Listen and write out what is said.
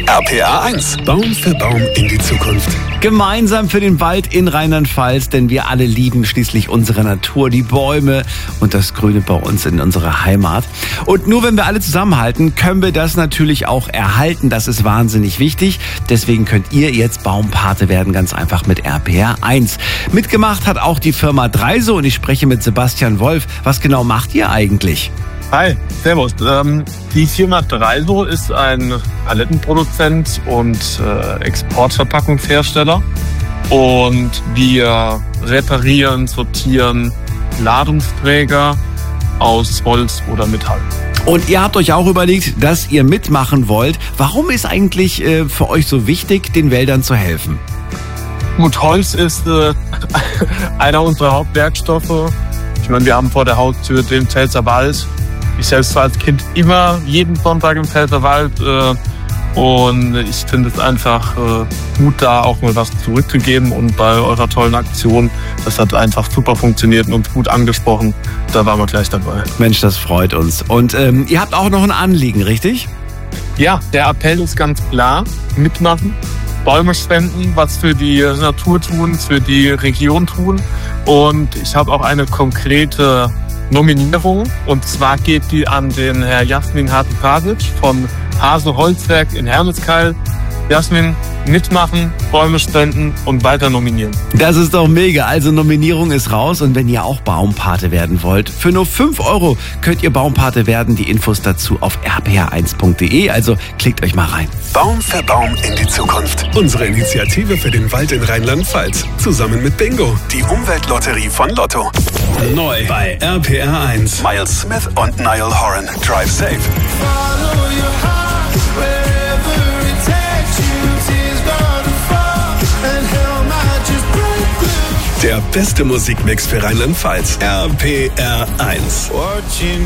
RPR 1. Baum für Baum in die Zukunft. Gemeinsam für den Wald in Rheinland-Pfalz, denn wir alle lieben schließlich unsere Natur, die Bäume und das Grüne bei uns in unserer Heimat. Und nur wenn wir alle zusammenhalten, können wir das natürlich auch erhalten. Das ist wahnsinnig wichtig. Deswegen könnt ihr jetzt Baumpate werden, ganz einfach mit RPR 1. Mitgemacht hat auch die Firma Dreiso und ich spreche mit Sebastian Wolf. Was genau macht ihr eigentlich? Hi, servus. Die Firma Dreiso ist ein Palettenproduzent und Exportverpackungshersteller. Und wir reparieren, sortieren Ladungsträger aus Holz oder Metall. Und ihr habt euch auch überlegt, dass ihr mitmachen wollt. Warum ist eigentlich für euch so wichtig, den Wäldern zu helfen? Gut, Holz ist einer unserer Hauptwerkstoffe. Ich meine, wir haben vor der Haustür den Pfälzer Wald. Ich selbst war als Kind immer jeden Sonntag im Pfälzerwald und ich finde es einfach gut, da auch mal was zurückzugeben. Und bei eurer tollen Aktion, das hat einfach super funktioniert und uns gut angesprochen. Da waren wir gleich dabei. Mensch, das freut uns. Und ihr habt auch noch ein Anliegen, richtig? Ja, der Appell ist ganz klar: mitmachen, Bäume spenden, was für die Natur tun, für die Region tun. Und ich habe auch eine konkrete Nominierung, und zwar geht die an den Herr Jasmin Hati-Pasic vom Hase Holzwerk in Hermeskeil. Jasmin, mitmachen, Bäume spenden und weiter nominieren. Das ist doch mega. Also Nominierung ist raus, und wenn ihr auch Baumpate werden wollt, für nur 5 € könnt ihr Baumpate werden. Die Infos dazu auf rpr1.de, also klickt euch mal rein. Baum für Baum in die Zukunft. Unsere Initiative für den Wald in Rheinland-Pfalz. Zusammen mit Bingo, die Umweltlotterie von Lotto. Neu bei RPR 1. Miles Smith und Niall Horan. Drive safe. Der beste Musikmix für Rheinland-Pfalz. RPR 1.